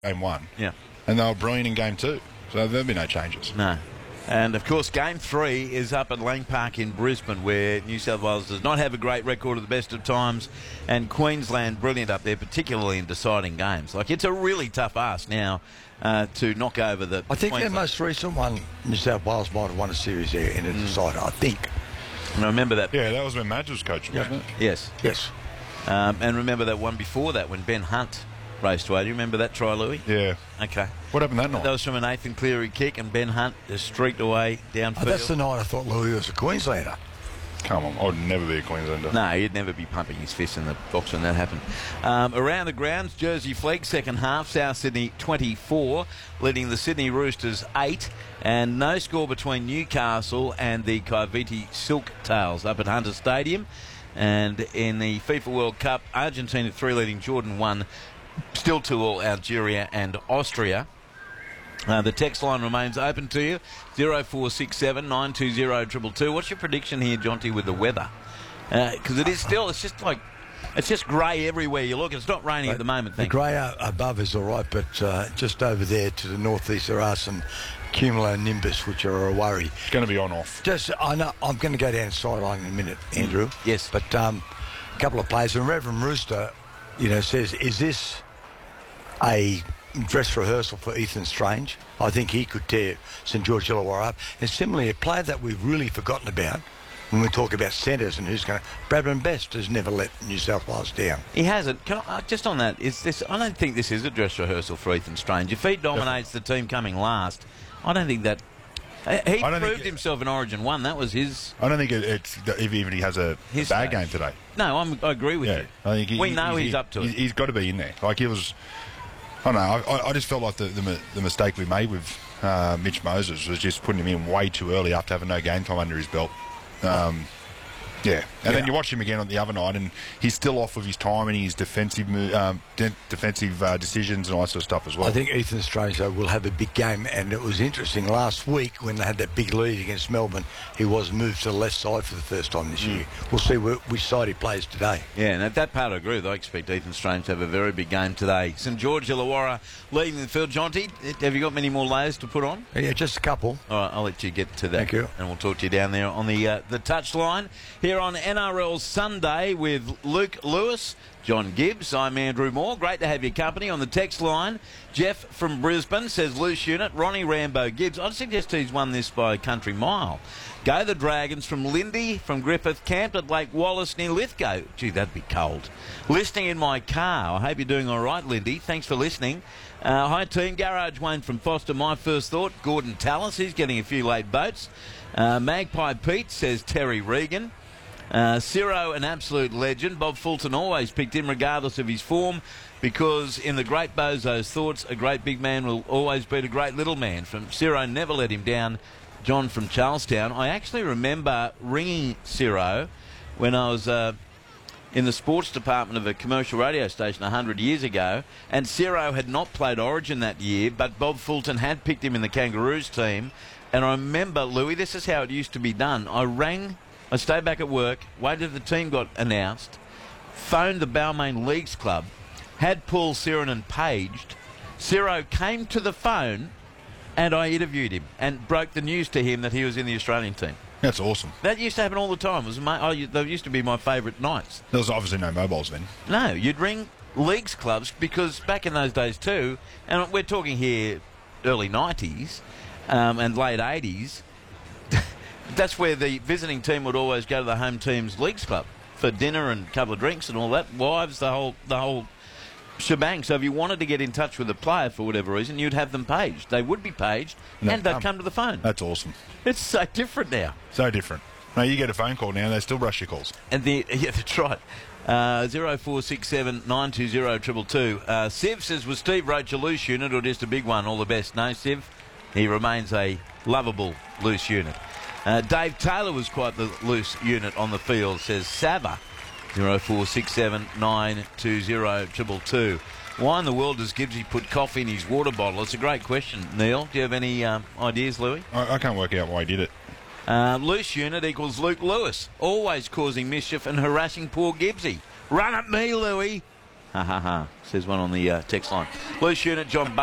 game one. Yeah. And they were brilliant in game two. So there'll be no changes. No. And, of course, Game 3 is up at Lang Park in Brisbane, where New South Wales does not have a great record at the best of times, and Queensland brilliant up there, particularly in deciding games. Like, it's a really tough ask now to knock over the I think Queensland. their most recent one, New South Wales might have won a series there in a decider, I think. And I remember that. Yeah, that was when Madge was coaching, wasn't it? Yes. Yes. And remember that one before that when Ben Hunt raced away. Do you remember that try, Louis? Yeah. Okay. What happened that night? That was from a Nathan Cleary kick, and Ben Hunt just streaked away downfield. Oh, that's the night I thought Louis was a Queenslander. Come on, I would never be a Queenslander. No, he'd never be pumping his fist in the box when that happened. Around the grounds, Jersey Flegg, second half, South Sydney 24, leading the Sydney Roosters 8, and no score between Newcastle and the Kaiviti Silk Tails up at Hunter Stadium. And in the FIFA World Cup, Argentina 3 leading Jordan 1, still 2-all Algeria and Austria. The text line remains open to you, 0467 920 222. What's your prediction here, Jonty, with the weather? Because it is still, it's just grey everywhere you look. It's not raining at the moment, The grey above is all right, but just over there to the northeast there are some cumulonimbus, which are a worry. It's going to be on-off. I know I'm going to go down sideline in a minute, Andrew. Yes. But a couple of players, and Reverend Rooster, says, is this a dress rehearsal for Ethan Strange? I think he could tear St George Illawarra up. And similarly, a player that we've really forgotten about when we talk about centres and who's going to... Bradman Best has never let New South Wales down. He hasn't. Just on that, I don't think this is a dress rehearsal for Ethan Strange. If he dominates the team coming last, I don't think that... He proved himself in Origin 1. That was his... I don't think it's even he has a bad game today. No, I agree with you. I think we know he's up to it. He's got to be in there. Like, he was... I don't know. I just felt like the mistake we made with Mitch Moses was just putting him in way too early after having no game time under his belt. Then you watch him again on the other night, and he's still off with his timing, his defensive decisions and all that sort of stuff as well. I think Ethan Strange, though, will have a big game, and it was interesting. Last week, when they had that big lead against Melbourne, he was moved to the left side for the first time this year. We'll see which side he plays today. Yeah, and at that part I agree with. I expect Ethan Strange to have a very big game today. St George Illawarra leading the field. Jonty, have you got many more layers to put on? Yeah, just a couple. All right, I'll let you get to that. Thank you. And we'll talk to you down there on the touchline here on NRL Sunday with Luke Lewis, John Gibbs. I'm Andrew Moore. Great to have your company. On the text line, Jeff from Brisbane says loose unit, Ronnie Rambo Gibbs. I'd suggest he's won this by a country mile. Go the Dragons from Lindy, from Griffith, camped at Lake Wallace near Lithgow. Gee, that'd be cold. Listening in my car. I hope you're doing all right, Lindy. Thanks for listening. Hi, team. Garage Wayne from Foster. My first thought, Gordon Tallis. He's getting a few late boats. Magpie Pete says Terry Regan. Ciro, an absolute legend. Bob Fulton always picked him regardless of his form, because in the great Bozo's thoughts, a great big man will always beat a great little man. From Ciro, never let him down. John from Charlestown. I actually remember ringing Ciro when I was in the sports department of a commercial radio station 100 years ago, and Ciro had not played Origin that year, but Bob Fulton had picked him in the Kangaroos team. And I remember, Louis, this is how it used to be done. I stayed back at work, waited till the team got announced, phoned the Balmain Leagues Club, had Paul Sirenen paged. Ciro came to the phone, and I interviewed him and broke the news to him that he was in the Australian team. That's awesome. That used to happen all the time. They used to be my favourite nights. There was obviously no mobiles then. No, you'd ring leagues clubs, because back in those days too, and we're talking here early 90s and late 80s, that's where the visiting team would always go to the home team's leagues club for dinner and a couple of drinks and all that. Wives, the whole shebang. So if you wanted to get in touch with a player for whatever reason, you'd have them paged. They would be paged, and they'd come to the phone. That's awesome. It's so different now. So different. No, you get a phone call now, they still rush your calls. And yeah, that's right. 0467 920 222. Siv says, was Steve Roach a loose unit or just a big one? All the best. No, Siv, he remains a lovable loose unit. Dave Taylor was quite the loose unit on the field, says Sava. 0467 920 222. Why in the world does Gibbsy put coffee in his water bottle? It's a great question, Neil. Do you have any ideas, Louis? I can't work out why he did it. Loose unit equals Luke Lewis, always causing mischief and harassing poor Gibbsy. Run at me, Louis. Ha ha ha, says one on the text line. Loose unit, John